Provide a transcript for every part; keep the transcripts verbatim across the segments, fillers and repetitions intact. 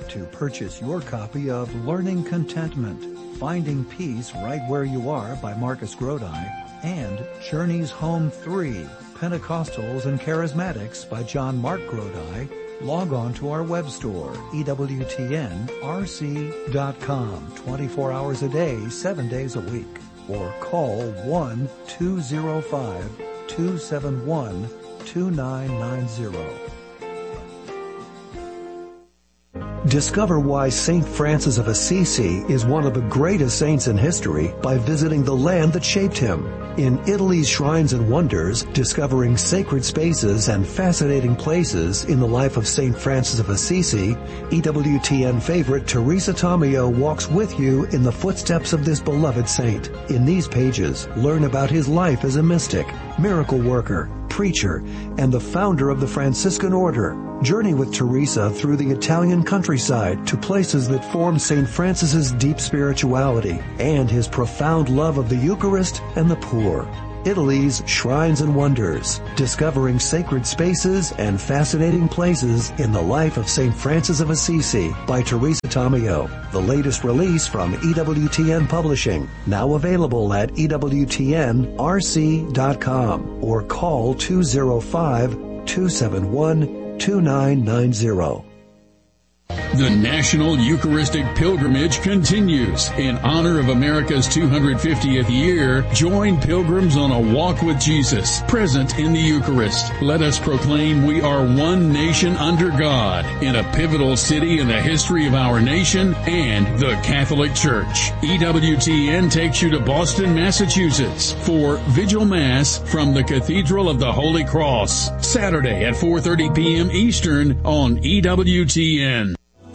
to purchase your copy of Learning Contentment, Finding Peace Right Where You Are by Marcus Grodi, and Journeys Home three, Pentecostals and Charismatics by John Mark Grodi, log on to our web store, E W T N R C dot com, twenty-four hours a day, seven days a week, or call one two zero five, two seven one, two nine nine zero. Discover why Saint Francis of Assisi is one of the greatest saints in history by visiting the land that shaped him. In Italy's Shrines and Wonders, discovering sacred spaces and fascinating places in the life of Saint Francis of Assisi, E W T N favorite Teresa Tomeo walks with you in the footsteps of this beloved saint. In these pages, learn about his life as a mystic, miracle worker, preacher, and the founder of the Franciscan Order. Journey with Teresa through the Italian countryside to places that form Saint Francis's deep spirituality and his profound love of the Eucharist and the poor. Italy's Shrines and Wonders, discovering sacred spaces and fascinating places in the life of Saint Francis of Assisi by Teresa Tomeo. The latest release from E W T N Publishing, now available at E W T N R C dot com or call two zero five, two seven one, two nine nine zero. The National Eucharistic Pilgrimage continues. In honor of America's two hundred fiftieth year, join pilgrims on a walk with Jesus, present in the Eucharist. Let us proclaim we are one nation under God in a pivotal city in the history of our nation and the Catholic Church. E W T N takes you to Boston, Massachusetts for Vigil Mass from the Cathedral of the Holy Cross, Saturday at four thirty p.m. Eastern on E W T N.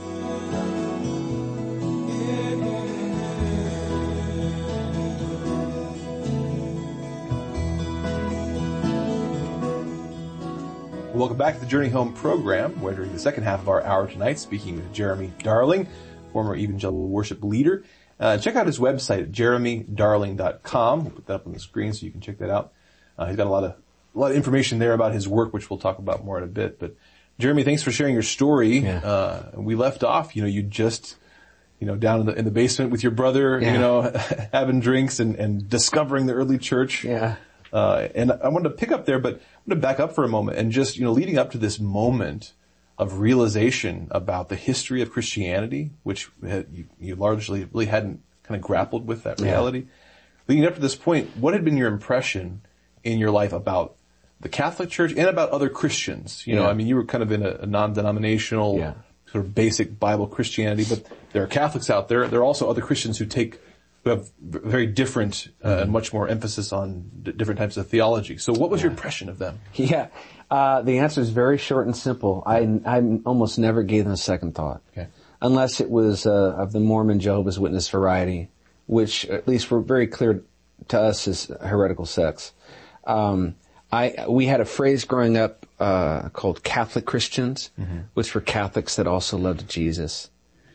Welcome back to the Journey Home program. We're entering the second half of our hour tonight, speaking with Jeremy Darling, former evangelical worship leader. Uh, check out his website at jeremy darling dot com. We'll put that up on the screen so you can check that out. Uh, he's got a lot of a lot of information there about his work, which we'll talk about more in a bit. But Jeremy, thanks for sharing your story. Yeah. Uh, we left off, you know, you just, you know, down in the in the basement with your brother, yeah. you know, having drinks and, and discovering the early church. Yeah. Uh, and I wanted to pick up there, but I'm going to back up for a moment and just, you know, leading up to this moment of realization about the history of Christianity, which had, you, you largely really hadn't kind of grappled with that reality. Yeah. Leading up to this point, what had been your impression in your life about the Catholic Church and about other Christians? You know, yeah. I mean, you were kind of in a, a non-denominational yeah. sort of basic Bible Christianity, but there are Catholics out there. There are also other Christians who take who have very different uh, and much more emphasis on d- different types of theology. So what was yeah. your impression of them? Yeah, uh, the answer is very short and simple. I, I almost never gave them a second thought. Okay. Unless it was uh, of the Mormon Jehovah's Witness variety, which at least were very clear to us as heretical sects. Um, I we had a phrase growing up uh, called Catholic Christians, mm-hmm. which were Catholics that also loved Jesus.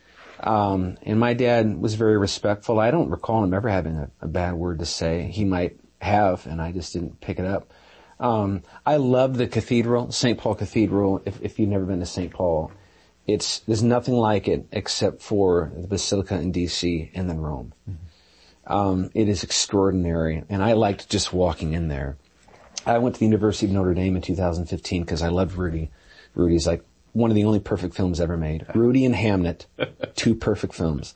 Um, and my dad was very respectful. I don't recall him ever having a, a bad word to say. He might have, and I just didn't pick it up. Um, I love the cathedral, Saint Paul Cathedral. If, if you've never been to Saint Paul, it's, there's nothing like it except for the Basilica in D C and then Rome. Mm-hmm. Um, it is extraordinary, and I liked just walking in there. I went to the University of Notre Dame in two thousand fifteen because I loved Rudy. Rudy's like one of the only perfect films ever made. Rudy and Hamnet, two perfect films.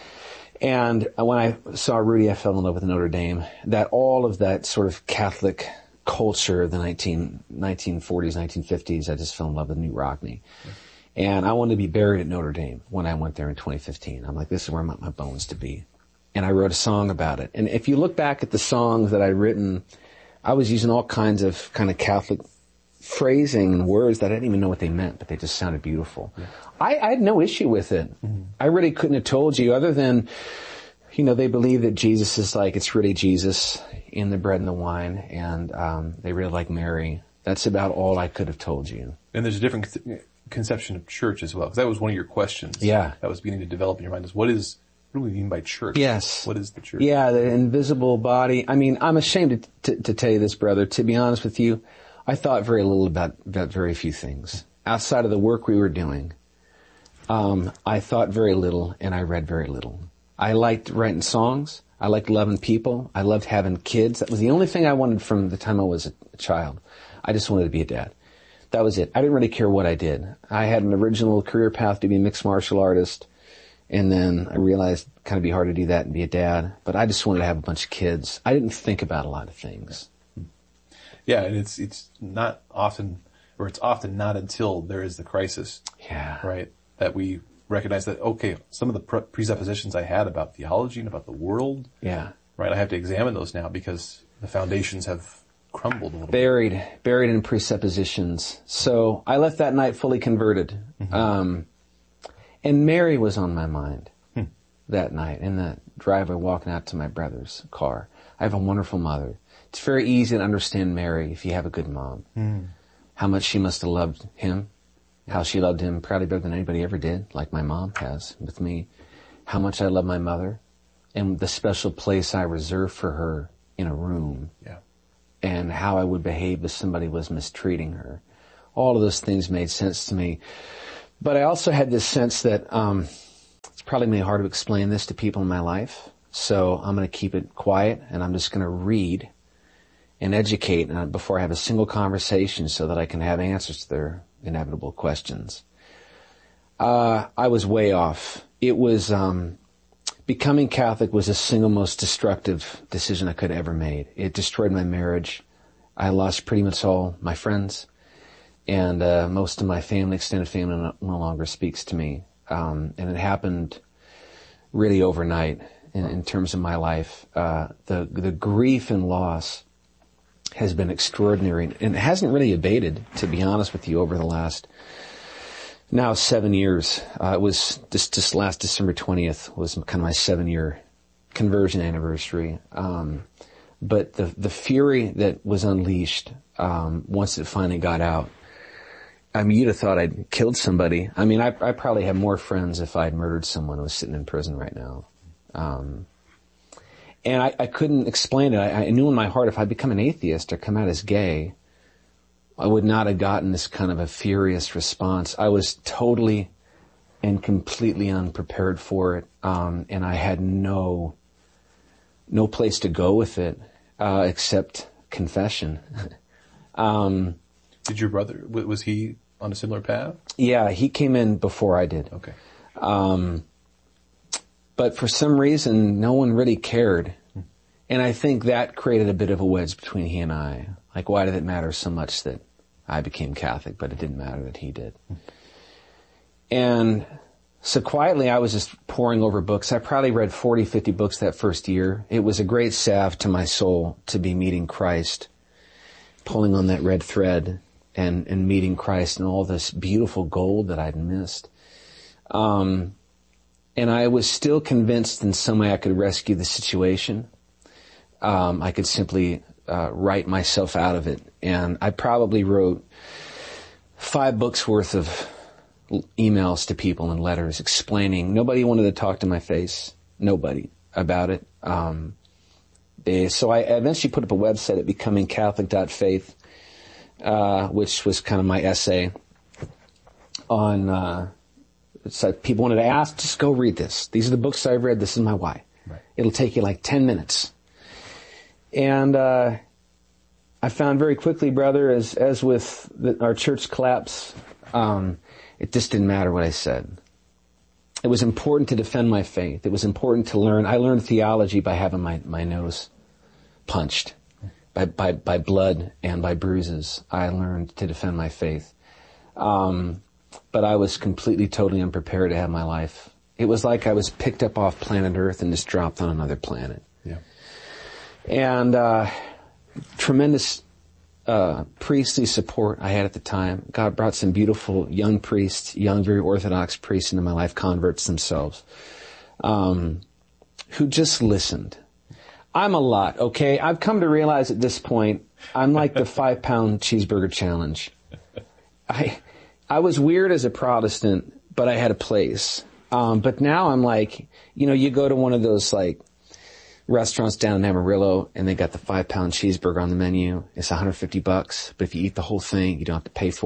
And when I saw Rudy, I fell in love with Notre Dame. That all of that sort of Catholic culture of the nineteen forties, nineteen fifties, I just fell in love with Knute Rockne. And I wanted to be buried at Notre Dame when I went there in twenty fifteen. I'm like, this is where I want my bones to be. And I wrote a song about it. And if you look back at the songs that I'd written, I was using all kinds of kind of Catholic phrasing and words that I didn't even know what they meant, but they just sounded beautiful. Yeah. I, I had no issue with it. Mm-hmm. I really couldn't have told you other than, you know, they believe that Jesus is like, it's really Jesus in the bread and the wine, and um, they really like Mary. That's about all I could have told you. And there's a different conception of church as well, because that was one of your questions. Yeah. That was beginning to develop in your mind is what is, what do we mean by church? Yes. What is the church? Yeah, the invisible body. I mean, I'm ashamed to, to, to tell you this, brother. To be honest with you, I thought very little about, about very few things. Outside of the work we were doing, Um, I thought very little and I read very little. I liked writing songs. I liked loving people. I loved having kids. That was the only thing I wanted from the time I was a, a child. I just wanted to be a dad. That was it. I didn't really care what I did. I had an original career path to be a mixed martial artist, and then I realized it'd kind of be hard to do that and be a dad. But I just wanted to have a bunch of kids. I didn't think about a lot of things. Yeah, and it's it's not often, or it's often not until there is the crisis, Yeah. right, that we recognize that, okay, some of the pre- presuppositions I had about theology and about the world, Yeah. right, I have to examine those now because the foundations have crumbled a little Buried, bit. buried in presuppositions. So I left that night fully converted. Mm-hmm. Um, and Mary was on my mind hmm. that night in the driveway walking out to my brother's car. I have a wonderful mother. It's very easy to understand Mary if you have a good mom. Mm. How much she must have loved him. How she loved him probably better than anybody ever did, like my mom has with me. How much I love my mother. And the special place I reserve for her in a room. Yeah. And how I would behave if somebody was mistreating her. All of those things made sense to me. But I also had this sense that um, it's probably going to be hard to explain this to people in my life. So I'm going to keep it quiet, and I'm just going to read and educate uh, before I have a single conversation so that I can have answers to their inevitable questions. Uh, I was way off. It was, um, becoming Catholic was the single most destructive decision I could have ever made. It destroyed my marriage. I lost pretty much all my friends, and uh, most of my family, extended family, no, no longer speaks to me. Um, and it happened really overnight in, in terms of my life. Uh, the the grief and loss has been extraordinary, and it hasn't really abated, to be honest with you, over the last now seven years. Uh, it was just, just last December twentieth was kind of my seven-year conversion anniversary. Um, but the the fury that was unleashed um, once it finally got out, I mean, you'd have thought I'd killed somebody. I mean, I, I probably have more friends if I'd murdered someone who was sitting in prison right now. Um, and I, I couldn't explain it. I, I knew in my heart if I'd become an atheist or come out as gay, I would not have gotten this kind of a furious response. I was totally and completely unprepared for it, um, and I had no no place to go with it uh, except confession. um, Did your brother, was he on a similar path? Yeah, he came in before I did. Okay. Um, but for some reason, no one really cared. And I think that created a bit of a wedge between he and I. Like, why did it matter so much that I became Catholic, but it didn't matter that he did? And so quietly, I was just poring over books. I probably read forty, fifty books that first year. It was a great salve to my soul to be meeting Christ, pulling on that red thread and, and meeting Christ and all this beautiful gold that I'd missed. Um, and I was still convinced in some way I could rescue the situation. Um, I could simply uh, write myself out of it. And I probably wrote five books worth of emails to people and letters explaining. Nobody wanted to talk to my face. Nobody about it. Um, they, so I eventually put up a website at becoming catholic dot faith, uh, which was kind of my essay on, uh, it's like people wanted to ask, just go read this. These are the books I've read. This is my why. Right. It'll take you like ten minutes. And, uh, I found very quickly, brother, as, as with the, our church collapse, um, it just didn't matter what I said. It was important to defend my faith. It was important to learn. I learned theology by having my, my nose punched by, by, by blood and by bruises. I learned to defend my faith. Um, but I was completely, totally unprepared to have my life. It was like I was picked up off planet Earth and just dropped on another planet. Yeah. And, uh, tremendous, uh, priestly support I had at the time. God brought some beautiful young priests, young, very Orthodox priests into my life, converts themselves, um, who just listened. I'm a lot, okay? I've come to realize at this point, I'm like the five pound cheeseburger challenge. I, I was weird as a Protestant, but I had a place. Um, but now I'm like, you know, you go to one of those like restaurants down in Amarillo and they got the five pound cheeseburger on the menu. It's one hundred fifty bucks, but if you eat the whole thing, you don't have to pay for it.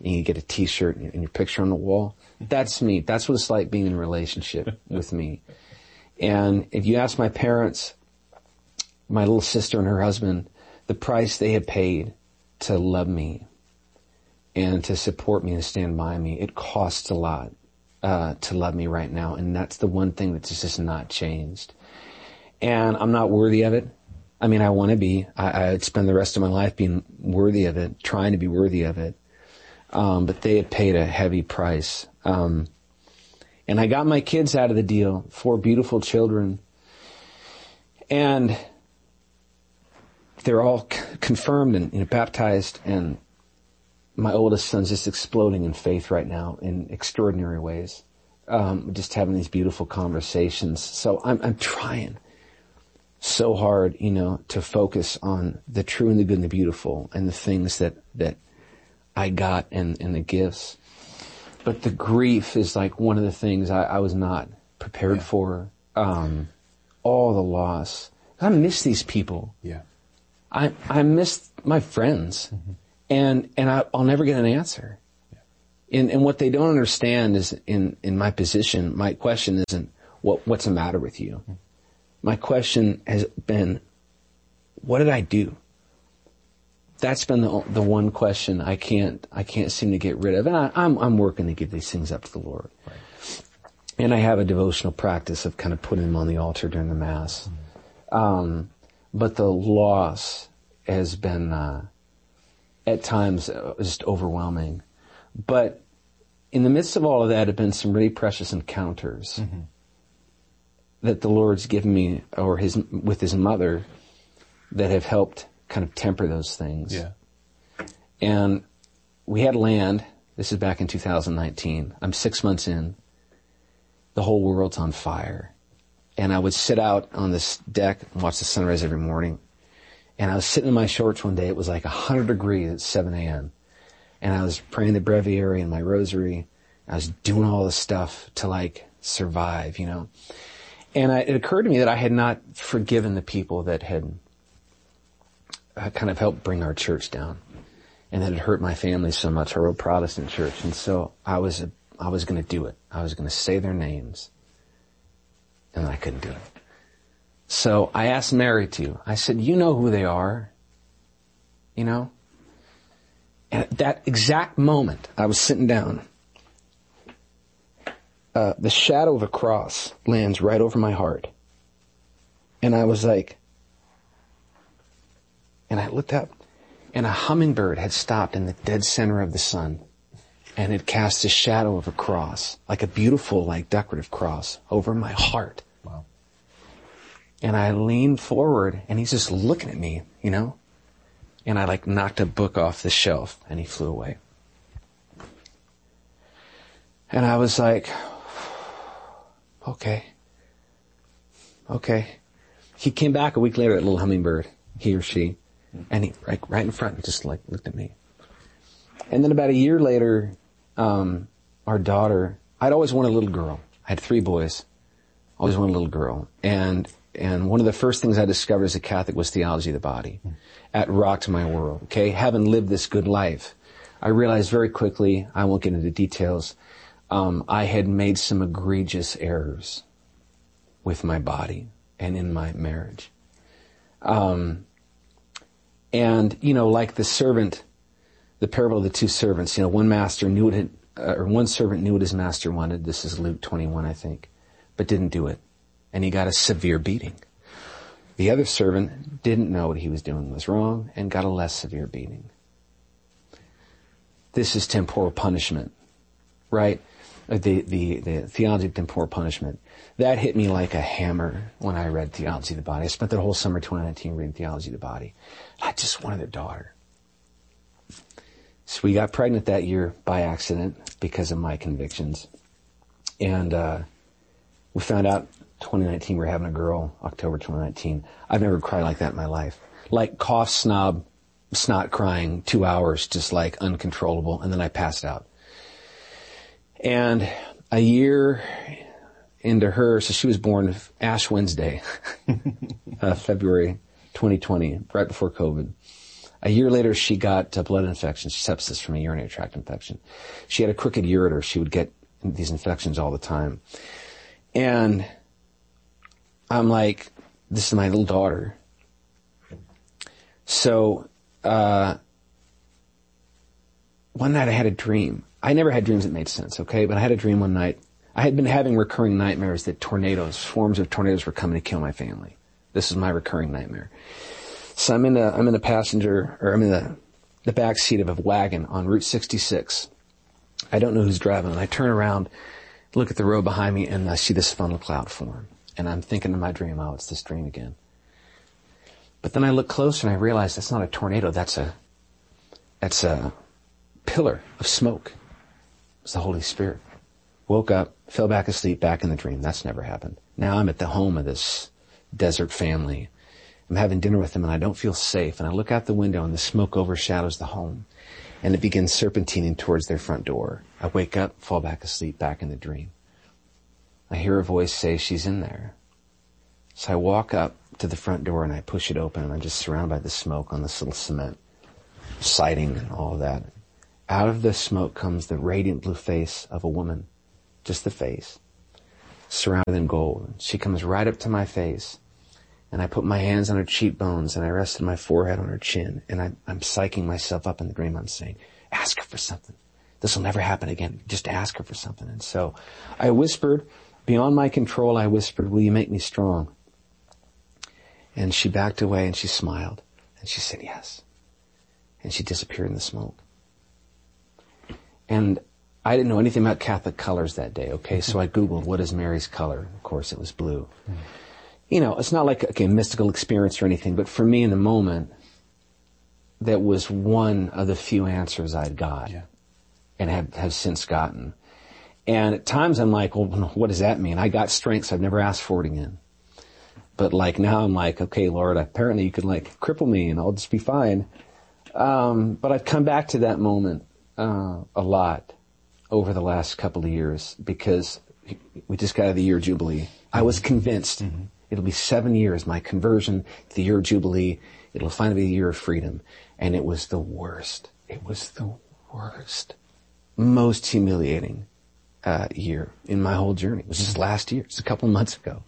and you get a t-shirt and your picture on the wall. That's me. That's what it's like being in a relationship with me. And if you ask my parents, my little sister and her husband, the price they have paid to love me and to support me and stand by me, it costs a lot uh to love me right now. And that's the one thing that's just not changed. And I'm not worthy of it. I mean, I want to be. I, I'd spend the rest of my life being worthy of it, trying to be worthy of it. Um, but they had paid a heavy price. Um, and I got my kids out of the deal, four beautiful children. And they're all c- confirmed and, you know, baptized. And my oldest son's just exploding in faith right now in extraordinary ways. Um, just having these beautiful conversations. So I'm, I'm trying so hard, you know, to focus on the true and the good and the beautiful and the things that, that I got and, and the gifts. But the grief is like one of the things I, I was not prepared yeah. for. Um, all the loss. I miss these people. Yeah. I, I miss my friends mm-hmm. and, and I, I'll never get an answer. Yeah. And, and what they don't understand is in, in my position, my question isn't what, what's the matter with you? Mm-hmm. My question has been, what did I do? That's been the the one question I can't I can't seem to get rid of, and I, I'm I'm working to give these things up to the Lord. Right. And I have a devotional practice of kind of putting them on the altar during the Mass. Mm-hmm. Um, but the loss has been uh, at times uh, just overwhelming. But in the midst of all of that, have been some really precious encounters. Mm-hmm. that the Lord's given me, or his, with his mother, that have helped kind of temper those things. Yeah. And we had land. This is back in two thousand nineteen. I'm six months in. The whole world's on fire. And I would sit out on this deck and watch the sunrise every morning. And I was sitting in my shorts one day. It was like one hundred degrees at seven a.m. And I was praying the breviary and my rosary. I was doing all this stuff to like survive, you know. And I, it occurred to me that I had not forgiven the people that had uh, kind of helped bring our church down, and that had hurt my family so much, our old Protestant church. And so I was, a, I was going to do it. I was going to say their names, and I couldn't do it. So I asked Mary to. I said, "You know who they are, you know." And at that exact moment, I was sitting down. Uh, the shadow of a cross lands right over my heart. And I was like, and I looked up, and a hummingbird had stopped in the dead center of the sun, and it cast a shadow of a cross, like a beautiful, like decorative cross, over my heart. Wow. And I leaned forward, and he's just looking at me, you know? And I like knocked a book off the shelf, and he flew away. And I was like, okay. Okay. He came back a week later, that little hummingbird, he or she, and he, like, right in front, just like looked at me. And then about a year later, um, our daughter, I'd always wanted a little girl. I had three boys. Always wanted a little girl. And, and one of the first things I discovered as a Catholic was theology of the body. That rocked my world, okay? Having lived this good life, I realized very quickly, I won't get into details, Um, I had made some egregious errors with my body and in my marriage. Um, and, you know, like the servant, the parable of the two servants, you know, one master knew what, it, uh, or one servant knew what his master wanted. This is Luke twenty-one, I think, but didn't do it. And he got a severe beating. The other servant didn't know what he was doing was wrong and got a less severe beating. This is temporal punishment, right? The, the, the theology of temporal punishment. That hit me like a hammer when I read Theology of the Body. I spent the whole summer twenty nineteen reading Theology of the Body. I just wanted a daughter. So we got pregnant that year by accident because of my convictions. And, uh, we found out twenty nineteen we're having a girl, October twenty nineteen. I've never cried like that in my life. Like cough, snob, snot crying, two hours, just like uncontrollable. And then I passed out. And a year into her, so she was born Ash Wednesday, uh, February twenty twenty, right before COVID. A year later, she got a blood infection, sepsis from a urinary tract infection. She had a crooked ureter. She would get these infections all the time. And I'm like, this is my little daughter. So, uh, one night I had a dream. I never had dreams that made sense, okay? But I had a dream one night. I had been having recurring nightmares that tornadoes, swarms of tornadoes were coming to kill my family. This is my recurring nightmare. So I'm in the, I'm in the passenger, or I'm in the, the back seat of a wagon on Route sixty-six. I don't know who's driving, and I turn around, look at the road behind me, and I see this funnel cloud form. And I'm thinking in my dream, oh, it's this dream again. But then I look closer and I realize that's not a tornado, that's a, that's a pillar of smoke. It's the Holy Spirit. Woke up, fell back asleep, back in the dream. That's never happened. Now I'm at the home of this desert family. I'm having dinner with them and I don't feel safe. And I look out the window and the smoke overshadows the home. And it begins serpentining towards their front door. I wake up, fall back asleep, back in the dream. I hear a voice say, she's in there. So I walk up to the front door and I push it open and I'm just surrounded by the smoke on this little cement siding and all of that. Out of the smoke comes the radiant blue face of a woman. Just the face. Surrounded in gold. She comes right up to my face. And I put my hands on her cheekbones and I rested my forehead on her chin. And I, I'm psyching myself up in the dream. I'm saying, ask her for something. This will never happen again. Just ask her for something. And so I whispered, beyond my control, I whispered, will you make me strong? And she backed away and she smiled. And she said, yes. And she disappeared in the smoke. And I didn't know anything about Catholic colors that day, okay? So I Googled, what is Mary's color? Of course, it was blue. Mm. You know, it's not like okay, a mystical experience or anything, but for me in the moment, that was one of the few answers I'd got yeah. and have, have since gotten. And at times I'm like, well, what does that mean? I got strengths I've never asked for it again. But like now I'm like, okay, Lord, apparently you could like cripple me and I'll just be fine. Um, but I've come back to that moment uh, a lot over the last couple of years because we just got out of the year of Jubilee. I was convinced mm-hmm. it'll be seven years, my conversion to the year of Jubilee. It'll finally be the year of freedom. And it was the worst. It was the worst, most humiliating uh, year in my whole journey. It was just last year, just a couple of months ago.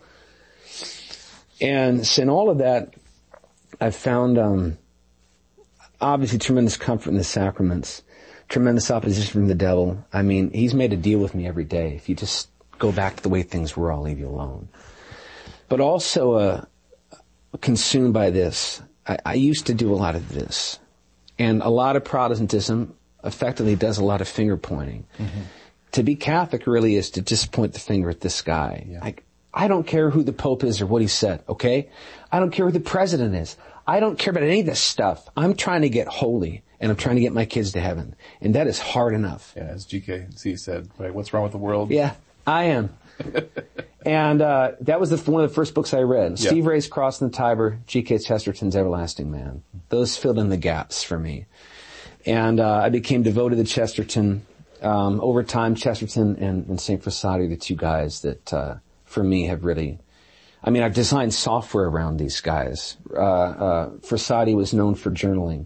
And so in all of that, I've found um, obviously tremendous comfort in the sacraments, tremendous opposition from the devil. I mean, he's made a deal with me every day. If you just go back to the way things were, I'll leave you alone. But also uh, consumed by this. I, I used to do a lot of this. And a lot of Protestantism effectively does a lot of finger pointing. Mm-hmm. To be Catholic really is to just point the finger at this guy. Yeah. Like, I don't care who the Pope is or what he said, okay? I don't care who the president is. I don't care about any of this stuff. I'm trying to get holy, and I'm trying to get my kids to heaven. And that is hard enough. Yeah, as G K C said, right, what's wrong with the world? Yeah, I am. And uh that was the, one of the first books I read. Yeah. Steve Ray's Crossing the Tiber, G K Chesterton's Everlasting Man. Those filled in the gaps for me. And uh I became devoted to Chesterton. Um over time, Chesterton and, and Saint Frassati are the two guys that uh for me have really, I mean, I've designed software around these guys. Uh, uh, Frassati was known for journaling.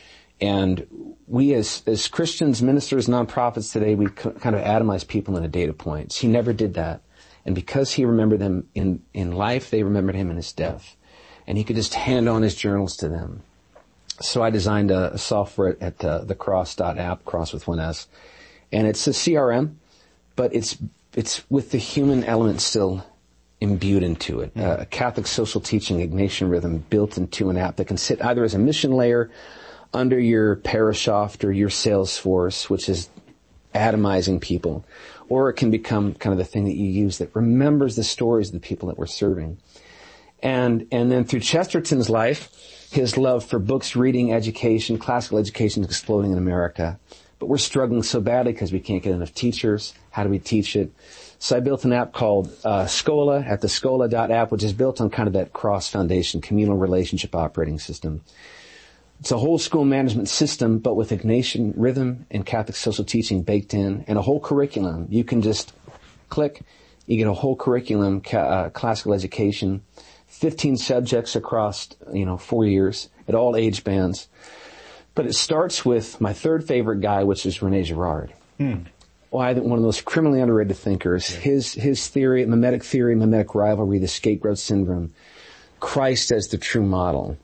And we as, as Christians, ministers, nonprofits today, we kind of atomize people into data points. He never did that. And because he remembered them in, in life, they remembered him in his death. And he could just hand on his journals to them. So I designed a, a software at uh, the cross dot app, cross with one S. And it's a C R M, but it's It's with the human element still imbued into it. Uh, a Catholic social teaching, Ignatian rhythm built into an app that can sit either as a mission layer under your Perishoft or your Salesforce, which is atomizing people, or it can become kind of the thing that you use that remembers the stories of the people that we're serving. And, and then through Chesterton's life, his love for books, reading, education, classical education is exploding in America. But we're struggling so badly because we can't get enough teachers. How do we teach it? So I built an app called uh, Scola at the Scola dot app, which is built on kind of that Cross Foundation communal relationship operating system. It's a whole school management system, but with Ignatian rhythm and Catholic social teaching baked in, and a whole curriculum. You can just click, you get a whole curriculum, ca- uh, classical education, fifteen subjects across, you know, four years at all age bands. But it starts with my third favorite guy, which is Rene Girard. Hmm. Why, one of the most criminally underrated thinkers. Yeah. His his theory, mimetic theory, mimetic rivalry, the scapegoat syndrome, Christ as the true model.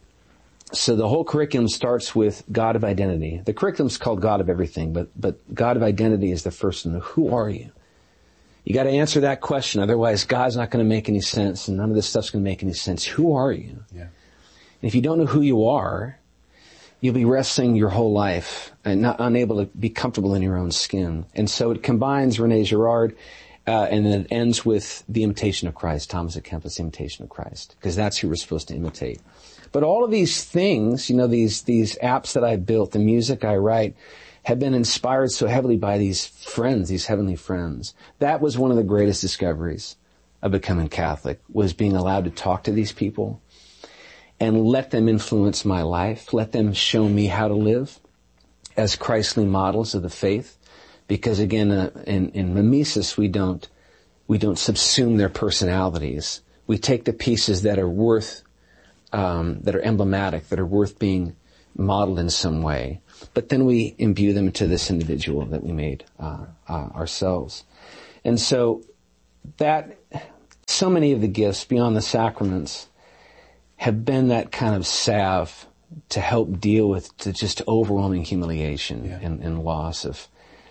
So the whole curriculum starts with God of identity. The curriculum's called God of everything, but but God of identity is the first one. Who are you? You got to answer that question, otherwise God's not going to make any sense, and none of this stuff's going to make any sense. Who are you? Yeah. And if you don't know who you are, you'll be wrestling your whole life and not unable to be comfortable in your own skin. And so it combines Rene Girard, uh, and then it ends with the imitation of Christ, Thomas à Kempis' imitation of Christ, because that's who we're supposed to imitate. But all of these things, you know, these these apps that I built, the music I write, have been inspired so heavily by these friends, these heavenly friends. That was one of the greatest discoveries of becoming Catholic, was being allowed to talk to these people and let them influence my life, let them show me how to live as Christly models of the faith. Because again, uh, in, in mimesis, we don't, we don't subsume their personalities. We take the pieces that are worth, um, that are emblematic, that are worth being modeled in some way. But then we imbue them into this individual that we made, uh, uh, ourselves. And so that, so many of the gifts beyond the sacraments have been that kind of salve to help deal with the just overwhelming humiliation yeah. and, and loss of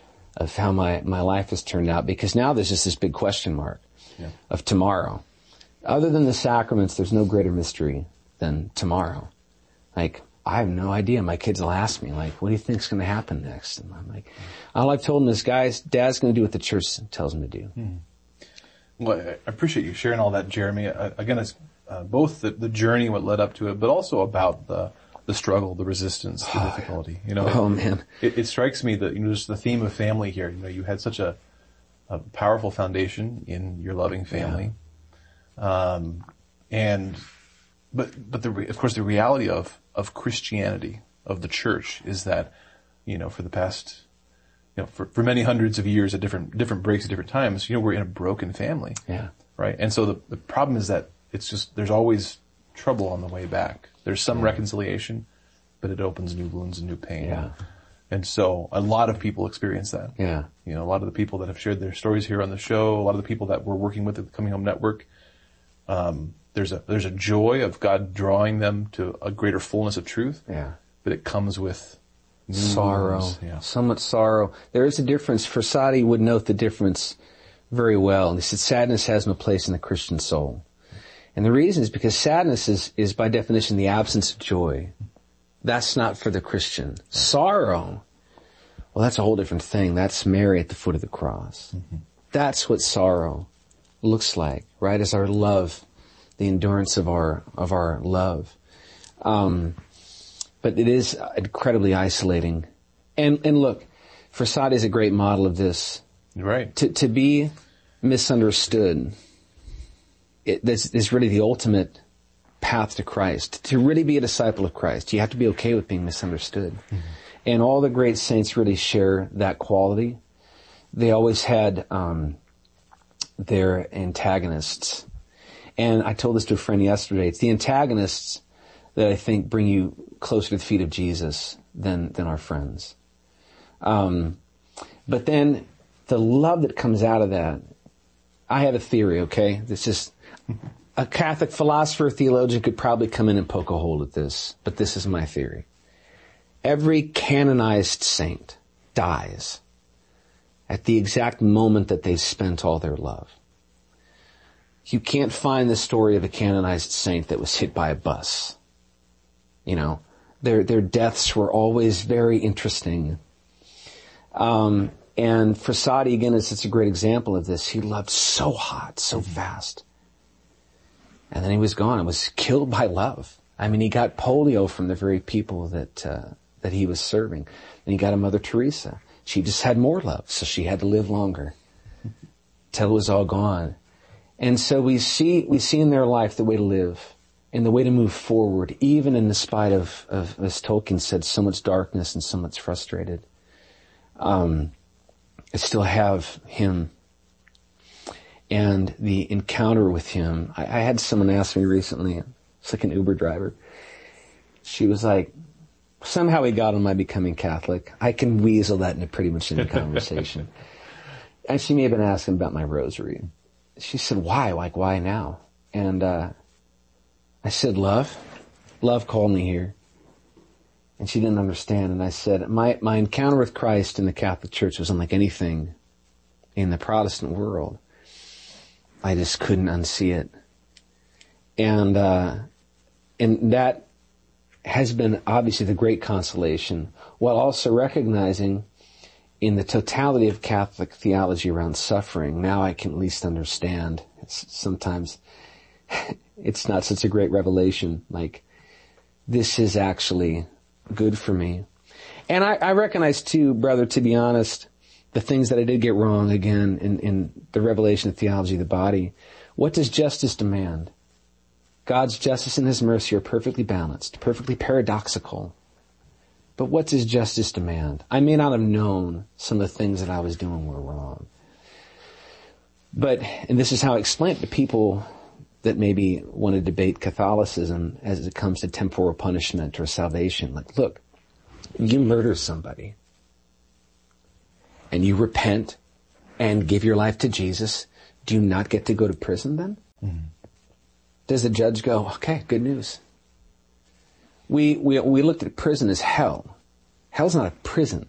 of how my, my life has turned out. Because now there's just this big question mark yeah. of tomorrow. Other than the sacraments, there's no greater mystery than tomorrow. Like, I have no idea. My kids will ask me, like, what do you think's going to happen next? And I'm like, all I've told them is, guys, Dad's going to do what the church tells him to do. Hmm. Well, I appreciate you sharing all that, Jeremy. Uh, again, it's Uh, both the, the journey, what led up to it, but also about the the struggle, the resistance, the difficulty. You know, oh man, it, it strikes me that you know just the theme of family here. You know, you had such a, a powerful foundation in your loving family, yeah. um, and but but the of course the reality of of Christianity, of the church, is that you know for the past you know for, for many hundreds of years at different different breaks at different times, you know we're in a broken family, yeah, right, and so the the problem is that. It's just, there's always trouble on the way back. There's some yeah. reconciliation, but it opens new wounds and new pain. Yeah. And so a lot of people experience that. Yeah. You know, a lot of the people that have shared their stories here on the show, a lot of the people that we're working with at the Coming Home Network, um, there's a, there's a joy of God drawing them to a greater fullness of truth. Yeah. But it comes with new sorrow. Yeah. So much sorrow. There is a difference. Frassati would note the difference very well. He said sadness has no place in the Christian soul. And the reason is because sadness is, is by definition the absence of joy. That's not for the Christian. Sorrow, well, that's a whole different thing. That's Mary at the foot of the cross. Mm-hmm. That's what sorrow looks like, right? As our love, the endurance of our, of our love. Um, but it is incredibly isolating. And, and look, Frassati is a great model of this. Right. To, to be misunderstood. It, this is really the ultimate path to Christ. To really be a disciple of Christ, you have to be okay with being misunderstood. Mm-hmm. And all the great saints really share that quality. They always had um, their antagonists. And I told this to a friend yesterday. It's the antagonists that I think bring you closer to the feet of Jesus than than our friends. Um, but then the love that comes out of that, I have a theory, okay? This is a Catholic philosopher, theologian could probably come in and poke a hole at this, but this is my theory. Every canonized saint dies at the exact moment that they've spent all their love. You can't find the story of a canonized saint that was hit by a bus. You know, their their deaths were always very interesting. Um, and Frassati, again, is such a great example of this. He loved so hot, so fast. And then he was gone and was killed by love. I mean, he got polio from the very people that uh, that he was serving. And he got a Mother Teresa. She just had more love, so she had to live longer till it was all gone. And so we see we see in their life the way to live and the way to move forward, even in the spite of, of as Tolkien said, so much darkness and so much frustrated. Um, I still have him. And the encounter with him, I, I had someone ask me recently, it's like an Uber driver. She was like, somehow he got on my becoming Catholic. I can weasel that into pretty much any conversation. And she may have been asking about my rosary. She said, why? Like, why now? And uh I said, love. Love called me here. And she didn't understand. And I said, my, my encounter with Christ in the Catholic Church was unlike anything in the Protestant world. I just couldn't unsee it. And, uh, and that has been obviously the great consolation, while also recognizing in the totality of Catholic theology around suffering, now I can at least understand. It's sometimes it's not such a great revelation, like, this is actually good for me. And I, I recognize too, brother, to be honest, the things that I did get wrong again in, in the revelation of theology of the body. What does justice demand? God's justice and His mercy are perfectly balanced, perfectly paradoxical. But what does justice demand? I may not have known some of the things that I was doing were wrong. But, and this is how I explain it to people that maybe want to debate Catholicism as it comes to temporal punishment or salvation. Like, look, you murder somebody and you repent and give your life to Jesus, do you not get to go to prison then? Mm-hmm. Does the judge go, okay, good news. We, we, we looked at prison as hell. Hell's not a prison.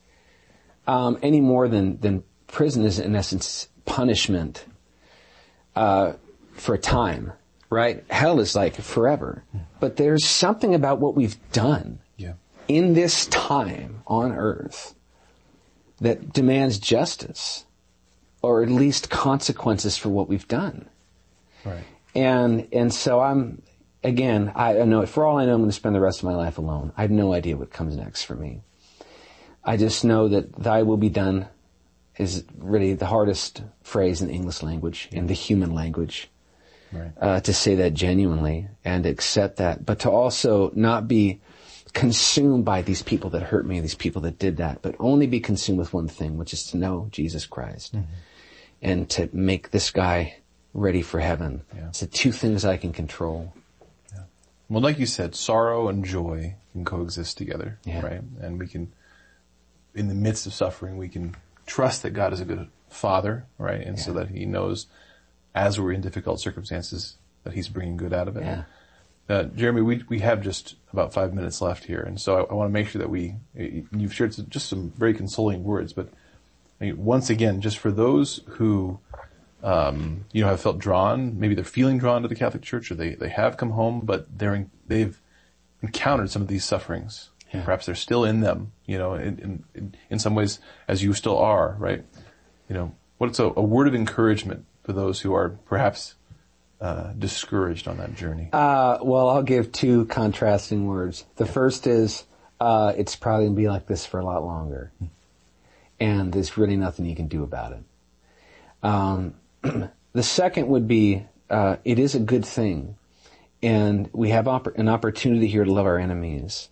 Um, any more than, than prison is in essence punishment, uh, for a time, right? Hell is like forever. But there's something about what we've done yeah. in this time on earth that demands justice, or at least consequences for what we've done. Right. And, and so I'm, again, I know, for all I know, I'm going to spend the rest of my life alone. I have no idea what comes next for me. I just know that thy will be done is really the hardest phrase in the English language, in the human language. Right. Uh, to say that genuinely and accept that, but to also not be consumed by these people that hurt me, these people that did that, but only be consumed with one thing, which is to know Jesus Christ mm-hmm. and to make this guy ready for heaven. Yeah. It's the two things I can control. Yeah. Well, like you said, sorrow and joy can coexist together, yeah. right? And we can, in the midst of suffering, we can trust that God is a good Father, right? And yeah. so that He knows, as we're in difficult circumstances, that He's bringing good out of it. Yeah. Uh, Jeremy, we we have just about five minutes left here, and so I, I want to make sure that we, you've shared some, just some very consoling words, but I mean, once again, just for those who, um, you know, have felt drawn, maybe they're feeling drawn to the Catholic Church, or they, they have come home, but they're in, they've encountered some of these sufferings. Yeah. Perhaps they're still in them, you know, in, in, in some ways, as you still are, right? You know, what's a, a word of encouragement for those who are perhaps uh, discouraged on that journey? Uh, well, I'll give two contrasting words. The yeah. first is, uh, it's probably going to be like this for a lot longer. Hmm. And there's really nothing you can do about it. Um, the second would be, uh, it is a good thing. And we have opp- an opportunity here to love our enemies.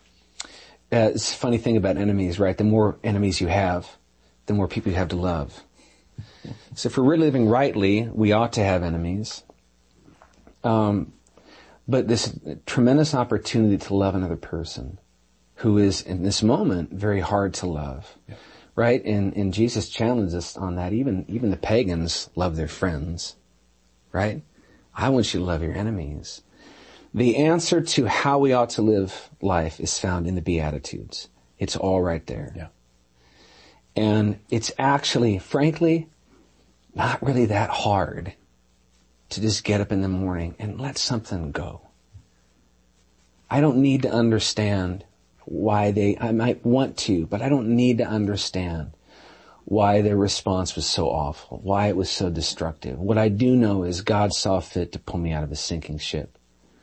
Uh, it's a funny thing about enemies, right? The more enemies you have, the more people you have to love. So if we're really living rightly, we ought to have enemies. Um, but this tremendous opportunity to love another person who is, in this moment, very hard to love. Yeah. Right? And, and Jesus challenges us on that. Even, even the pagans love their friends. Right? I want you to love your enemies. The answer to how we ought to live life is found in the Beatitudes. It's all right there. Yeah. And it's actually, frankly, not really that hard to just get up in the morning and let something go. I don't need to understand why they, I might want to, but I don't need to understand why their response was so awful, why it was so destructive. What I do know is God saw fit to pull me out of a sinking ship.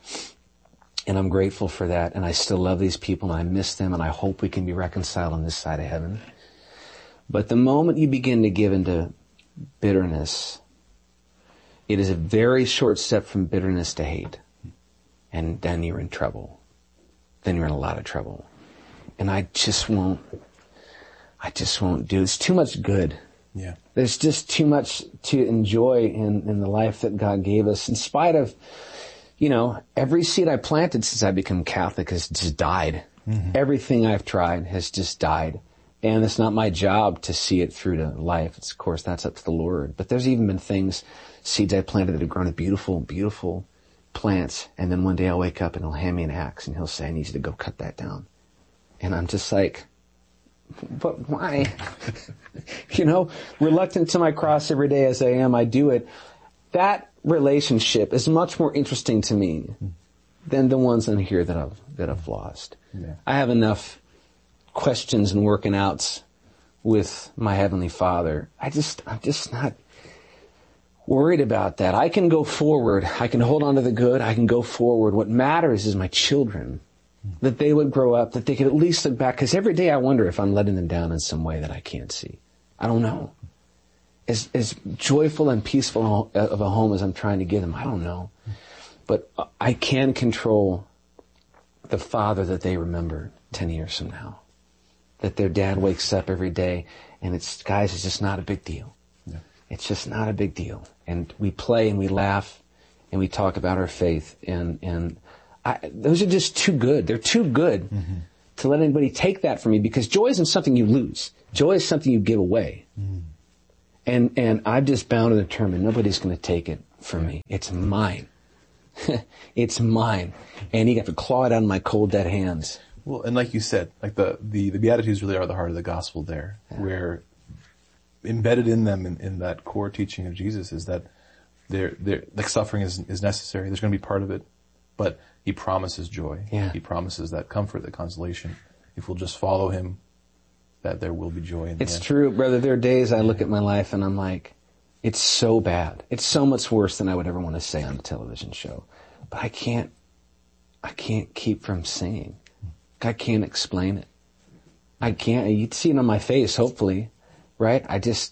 And I'm grateful for that, and I still love these people, and I miss them, and I hope we can be reconciled on this side of heaven. But the moment you begin to give into bitterness, it is a very short step from bitterness to hate. And then you're in trouble. Then you're in a lot of trouble. And I just won't, I just won't do it. It's too much good. Yeah. There's just too much to enjoy in, in the life that God gave us, in spite of, you know, every seed I planted since I became Catholic has just died. Mm-hmm. Everything I've tried has just died. And it's not my job to see it through to life. It's, of course, that's up to the Lord. But there's even been things, seeds I planted that have grown to beautiful, beautiful plants. And then one day I'll wake up and he'll hand me an axe and he'll say, I need you to go cut that down. And I'm just like, but why? You know, reluctant to my cross every day as I am, I do it. That relationship is much more interesting to me than the ones in here that I've, that I've lost. Yeah. I have enough questions and working outs with my Heavenly Father. I just, I'm just not worried about that. I can go forward. I can hold on to the good. I can go forward. What matters is my children, that they would grow up, that they could at least look back. Because every day I wonder if I'm letting them down in some way that I can't see. I don't know. As, as joyful and peaceful of a home as I'm trying to give them, I don't know. But I can control the father that they remember ten years from now. That their dad wakes up every day and it's, guys, it's just not a big deal. Yeah. It's just not a big deal. And we play and we laugh and we talk about our faith and, and I, those are just too good. They're too good mm-hmm. to let anybody take that from me, because joy isn't something you lose. Joy is something you give away. Mm. And, and I've just bound and determined nobody's going to take it from me. It's mine. It's mine. And you have to claw it out of my cold, dead hands. Well, and like you said, like the, the, the Beatitudes really are the heart of the gospel there, yeah. where embedded in them in, in that core teaching of Jesus is that they're, they're, like suffering is, is necessary. There's going to be part of it, but he promises joy. Yeah. He promises that comfort, that consolation. If we'll just follow him, that there will be joy in the It's end. true, brother. There are days I look at my life and I'm like, it's so bad. It's so much worse than I would ever want to say on a television show. But I can't, I can't keep from singing. I can't explain it. I can't, you'd see it on my face, hopefully, right? I just,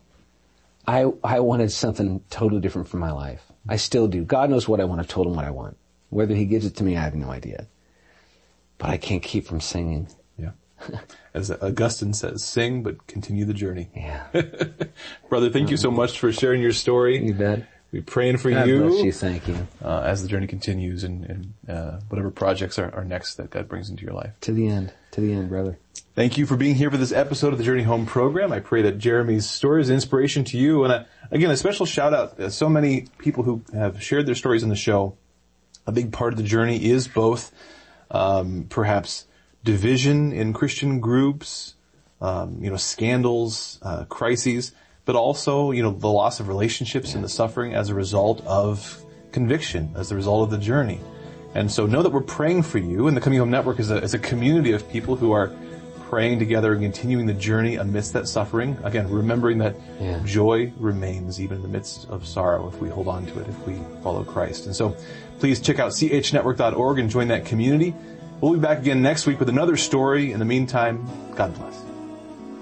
I, I wanted something totally different from my life. I still do. God knows what I want. I've told him what I want. Whether he gives it to me, I have no idea. But I can't keep from singing. Yeah. As Augustine says, sing, but continue the journey. Yeah. Brother, thank you so much for sharing your story. You bet. We're praying for God you. Bless you. Thank you. Uh, as the journey continues and, and uh, whatever projects are, are next that God brings into your life. To the end. To the end, brother. Thank you for being here for this episode of the Journey Home program. I pray that Jeremy's story is an inspiration to you. And uh, again, a special shout out. Uh, so many people who have shared their stories in the show. A big part of the journey is both um, perhaps division in Christian groups, um, you know, scandals, uh, crises, but also, you know, the loss of relationships yeah. and the suffering as a result of conviction, as a result of the journey. And so know that we're praying for you, and the Coming Home Network is a, is a community of people who are praying together and continuing the journey amidst that suffering. Again, remembering that yeah. joy remains even in the midst of sorrow if we hold on to it, if we follow Christ. And so please check out c h network dot org and join that community. We'll be back again next week with another story. In the meantime, God bless.